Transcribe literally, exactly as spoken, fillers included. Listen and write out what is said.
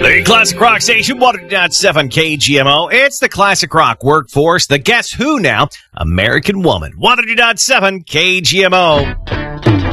The Classic Rock Station, one oh two point seven K G M O. It's the Classic Rock Workforce. The Guess Who now? American Woman. one oh two point seven K G M O.